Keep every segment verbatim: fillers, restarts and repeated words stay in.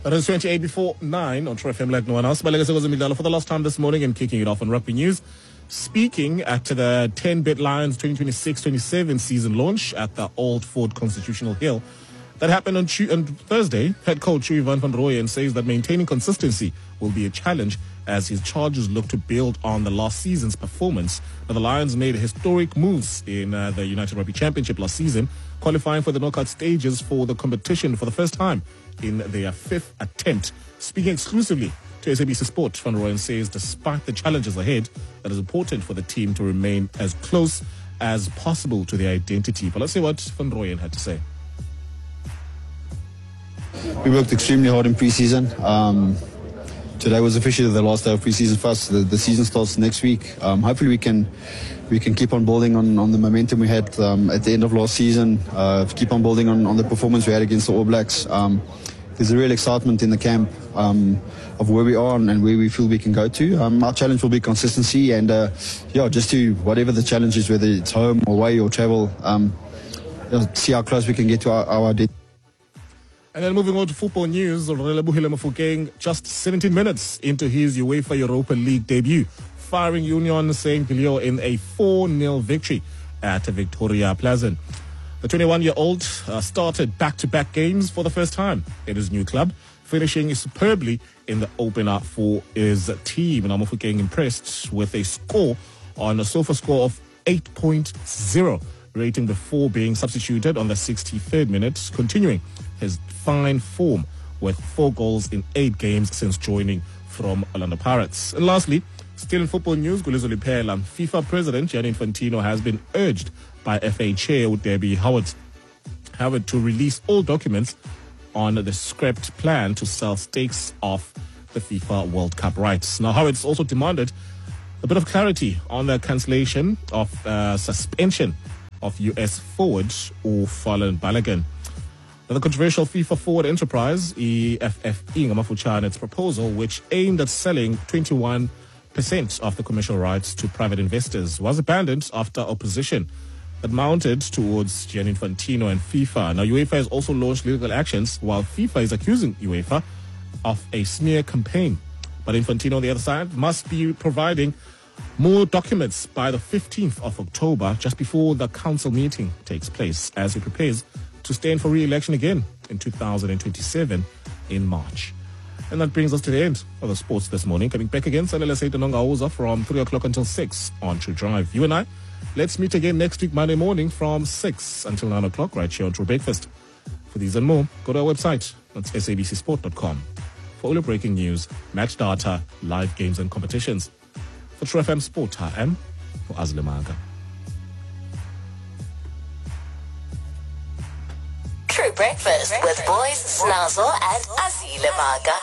It is twenty-eight before nine on True F M like no one else. Baleka Sekozimidlalo for the last time this morning and kicking it off on Rugby News. Speaking at the ten-bit Lions twenty twenty-six twenty-seven season launch at the Old Fort Constitutional Hill. That happened on, tu- on Thursday. Head coach Ivan van Rooyen says that maintaining consistency will be a challenge as his charges look to build on the last season's performance. Now, the Lions made historic moves in uh, the United Rugby Championship last season, qualifying for the knockout stages for the competition for the first time in their fifth attempt. Speaking exclusively to S A B C Sport, Van Rooyen says despite the challenges ahead, that is important for the team to remain as close as possible to their identity. But let's see what Van Rooyen had to say. We worked extremely hard in pre-season. Um, today was officially the last day of pre-season for us. The, the season starts next week. Um, hopefully we can we can keep on building on, on the momentum we had um, at the end of last season. Uh, keep on building on, on the performance we had against the All Blacks. Um, there's a real excitement in the camp um, of where we are and, and where we feel we can go to. Um, our challenge will be consistency and uh, yeah, just to whatever the challenge is, whether it's home or away or travel, um, see how close we can get to our, our identity. And then moving on to football news, Relebohile Mofokeng just seventeen minutes into his UEFA Europa League debut, firing Union Saint-Gilloise in a four nil victory at Victoria Pleasant. The twenty-one-year-old uh, started back-to-back games for the first time in his new club, finishing superbly in the opener for his team. And Mofokeng impressed with a score on a SOFA score of eight point oh, rating before being substituted on the sixty-third minute, continuing his fine form with four goals in eight games since joining from Orlando Pirates. And lastly, still in football news, Gulizo Lipela, FIFA President Gianni Infantino has been urged by F A Chair Debbie Howard, Howard to release all documents on the scrapped plan to sell stakes of the FIFA World Cup rights. Now, Howard's also demanded a bit of clarity on the cancellation of uh, suspension of U S forward Falen Balogun. The controversial FIFA forward enterprise, E F F E Ngamafucha, its proposal, which aimed at selling twenty-one percent of the commercial rights to private investors, was abandoned after opposition that mounted towards Gianni Infantino and FIFA. Now, UEFA has also launched legal actions, while FIFA is accusing UEFA of a smear campaign. But Infantino, on the other side, must be providing more documents by the fifteenth of October, just before the council meeting takes place, as he prepares to stand for re-election again in two thousand twenty-seven in March. And that brings us to the end of the sports this morning. Coming back again, Sanela Seitanonga from three o'clock until six on True Drive. You and I, let's meet again next week, Monday morning from six until nine o'clock, right here on True Breakfast. For these and more, go to our website. That's S A B C sport dot com. For all your breaking news, match data, live games and competitions. For True F M Sport, I am for Azlemaga. True Breakfast with Boys Snazo and Azilemaga.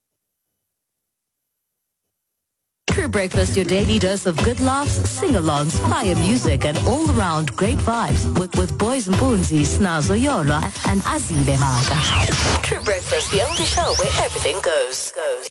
True Breakfast, your daily dose of good laughs, sing-alongs, fire music, and all-around great vibes with, with Boys Mpunzi, Snazo Yola, and Azilemaga. True Breakfast, the only show where everything goes. goes.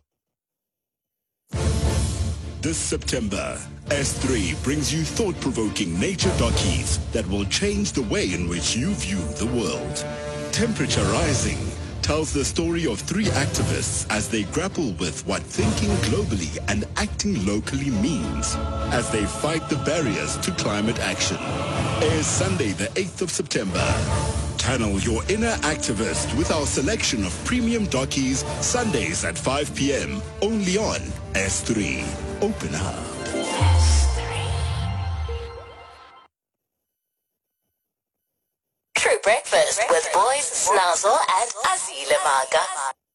This September, S three brings you thought-provoking nature dockies that will change the way in which you view the world. Temperature Rising tells the story of three activists as they grapple with what thinking globally and acting locally means as they fight the barriers to climate action. Airs Sunday the eighth of September. Channel your inner activist with our selection of premium dockies Sundays at five p.m. only on S three. Open up. True Breakfast with Boys Snazo and Azilemaga.